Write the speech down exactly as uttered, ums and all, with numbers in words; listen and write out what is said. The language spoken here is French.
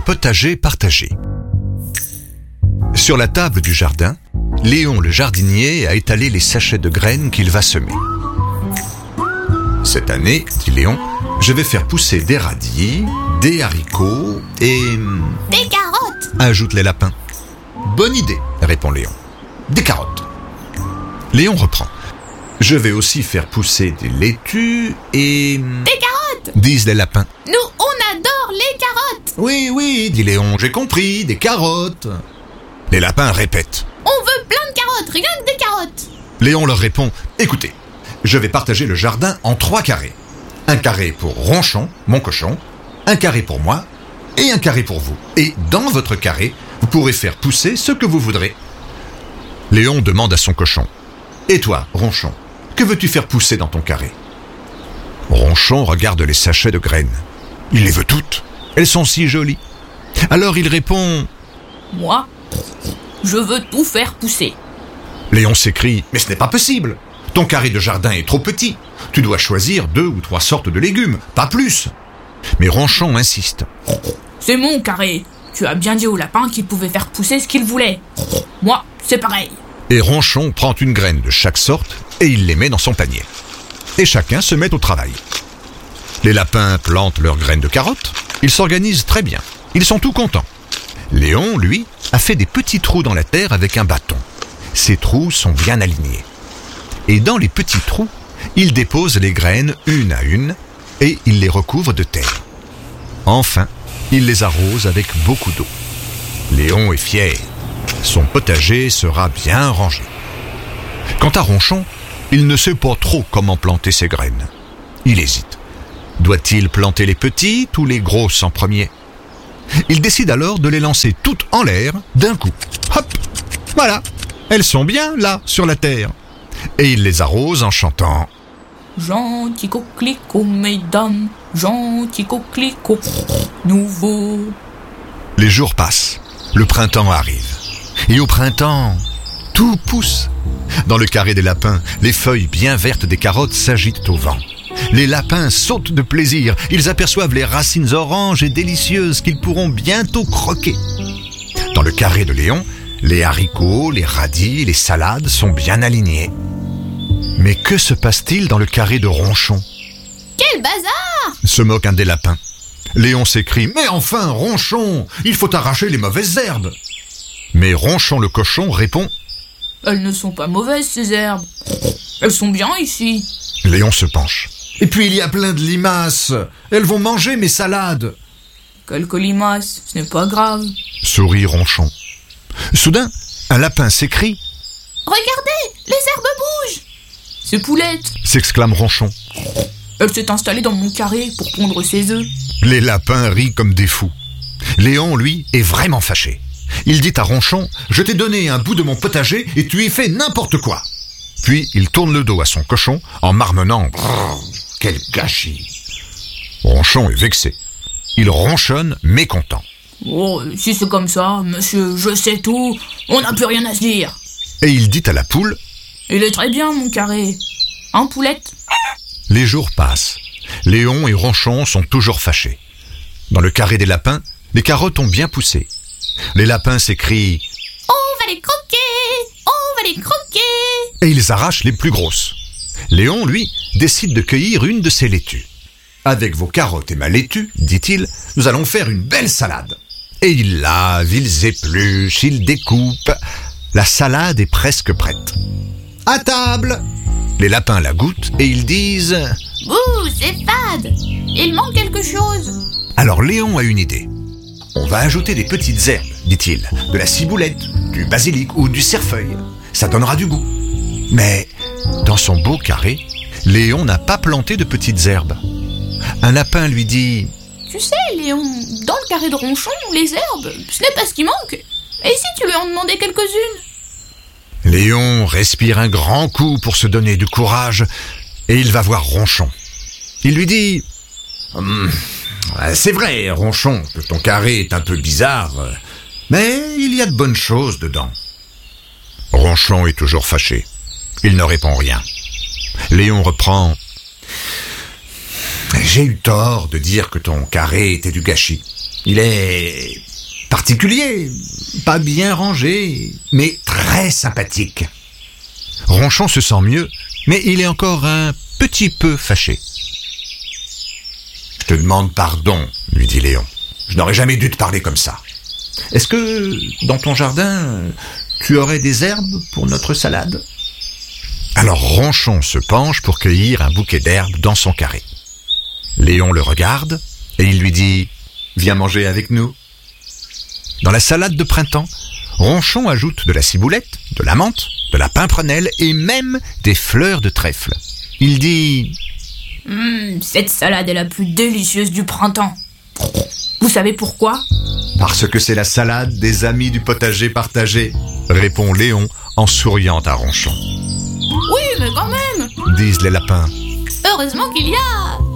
potager partagé. Sur la table du jardin, Léon le jardinier a étalé les sachets de graines qu'il va semer. Cette année, dit Léon, je vais faire pousser des radis, des haricots et... Des carottes, ajoutent les lapins. Bonne idée, répond Léon. Des carottes. Léon reprend. Je vais aussi faire pousser des laitues et... Des carottes, disent les lapins. nous on adore les carottes. Oui, oui, dit Léon, j'ai compris, des carottes. Les lapins répètent. On veut plein de carottes, rien que des carottes. Léon leur répond, écoutez, je vais partager le jardin en trois carrés. Un carré pour Ronchon, mon cochon, un carré pour moi et un carré pour vous. Et dans votre carré, vous pourrez faire pousser ce que vous voudrez. Léon demande à son cochon, et toi, Ronchon, que veux-tu faire pousser dans ton carré? Ronchon regarde les sachets de graines. Il les veut toutes. Elles sont si jolies. Alors il répond... Moi, je veux tout faire pousser. Léon s'écrie, mais ce n'est pas possible. Ton carré de jardin est trop petit. Tu dois choisir deux ou trois sortes de légumes, pas plus. Mais Ronchon insiste. C'est mon carré. Tu as bien dit au lapin qu'il pouvait faire pousser ce qu'il voulait. Moi, c'est pareil. Et Ronchon prend une graine de chaque sorte et il les met dans son panier. Et chacun se met au travail. Les lapins plantent leurs graines de carottes. Ils s'organisent très bien. Ils sont tout contents. Léon, lui, a fait des petits trous dans la terre avec un bâton. Ces trous sont bien alignés. Et dans les petits trous, il dépose les graines une à une et il les recouvre de terre. Enfin, il les arrose avec beaucoup d'eau. Léon est fier. Son potager sera bien rangé. Quant à Ronchon, il ne sait pas trop comment planter ses graines. Il hésite. Doit-il planter les petites ou les grosses en premier? Il décide alors de les lancer toutes en l'air d'un coup. Hop! Voilà! Elles sont bien là, sur la terre. Et il les arrose en chantant. Gentil coquelicot, mesdames, gentil coquelicot, nouveau. Les jours passent. Le printemps arrive. Et au printemps, tout pousse. Dans le carré des lapins, les feuilles bien vertes des carottes s'agitent au vent. Les lapins sautent de plaisir. Ils aperçoivent les racines oranges et délicieuses qu'ils pourront bientôt croquer. Dans le carré de Léon, les haricots, les radis, les salades sont bien alignés. Mais que se passe-t-il dans le carré de Ronchon? Quel bazar! Se moque un des lapins. Léon s'écrie, mais enfin, Ronchon, il faut arracher les mauvaises herbes. Mais Ronchon le cochon répond, Elles ne sont pas mauvaises, ces herbes. Elles sont bien ici. Léon se penche. Et puis il y a plein de limaces. Elles vont manger mes salades. Quelques limaces, ce n'est pas grave. Sourit Ronchon. Soudain, un lapin s'écrie. Regardez, les herbes bougent. C'est Poulette. S'exclame Ronchon. Elle s'est installée dans mon carré pour pondre ses œufs. Les lapins rient comme des fous. Léon, lui, est vraiment fâché. Il dit à Ronchon, je t'ai donné un bout de mon potager et tu y fais n'importe quoi. Puis il tourne le dos à son cochon en marmonnant. Quel gâchis! Ronchon est vexé. Il ronchonne, mécontent. Oh, si c'est comme ça, monsieur, je sais tout, on n'a plus rien à se dire. Et il dit à la poule, Il est très bien, mon carré. Hein, Poulette? les jours passent. Léon et Ronchon sont toujours fâchés. Dans le carré des lapins, les carottes ont bien poussé. Les lapins s'écrient On va les croquer, on va les croquer. et ils arrachent les plus grosses. Léon, lui, décide de cueillir une de ces laitues. Avec vos carottes et ma laitue, dit-il, nous allons faire une belle salade. Et il lave, ils épluchent, ils découpent. La salade est presque prête. À table! Les lapins la goûtent et ils disent « Bouh, c'est fade. Il manque quelque chose. » Alors Léon a une idée. On va ajouter des petites herbes, dit-il, de la ciboulette, du basilic ou du cerfeuil. Ça donnera du goût. Mais dans son beau carré, Léon n'a pas planté de petites herbes. Un lapin lui dit « Tu sais, Léon, dans le carré de Ronchon, les herbes, ce n'est pas ce qui manque. Et si tu lui en demandais quelques-unes ?» Léon respire un grand coup pour se donner du courage et il va voir Ronchon. Il lui dit hum, « C'est vrai, Ronchon, que ton carré est un peu bizarre, mais il y a de bonnes choses dedans. » Ronchon est toujours fâché. Il ne répond rien. Léon reprend « J'ai eu tort de dire que ton carré était du gâchis. Il est particulier, pas bien rangé, mais très sympathique. Ronchon se sent mieux, mais il est encore un petit peu fâché. « Je te demande pardon, » lui dit Léon. « Je n'aurais jamais dû te parler comme ça. Est-ce que, dans ton jardin, tu aurais des herbes pour notre salade ?» Alors Ronchon se penche pour cueillir un bouquet d'herbes dans son carré. Léon le regarde et il lui dit « Viens manger avec nous. » Dans la salade de printemps, Ronchon ajoute de la ciboulette, de la menthe, de la pimprenelle et même des fleurs de trèfle. Il dit Mmh, cette salade est la plus délicieuse du printemps. Vous savez pourquoi ? Parce que c'est la salade des amis du potager partagé, répond Léon en souriant à Ronchon. Oui, mais quand même, Disent les lapins. heureusement qu'il y a